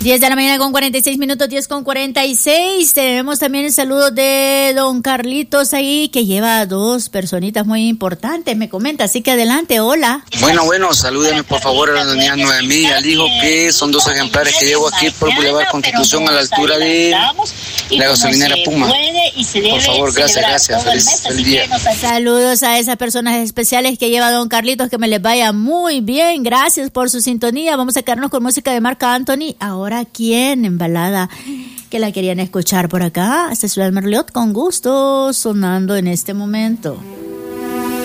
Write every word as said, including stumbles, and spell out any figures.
diez de la mañana con cuarenta y seis minutos, diez con cuarenta y seis. Tenemos también el saludo de don Carlitos ahí, que lleva a dos personitas muy importantes, me comenta. Así que adelante, hola. Bueno, bueno, salúdeme por favor a la doña Noemí y al hijo, que son dos ejemplares que llevo aquí por Boulevard Constitución a la altura de la gasolinera Puma. Por favor, gracias, gracias. Feliz, feliz día. Saludos a esas personas especiales que lleva don Carlitos, que me les vaya muy bien. Gracias por su sintonía. Vamos a quedarnos con música de Marc Anthony. Ahora, ¿quién? En balada que la querían escuchar por acá. Esta es Ciudad Merliot, con gusto, sonando en este momento.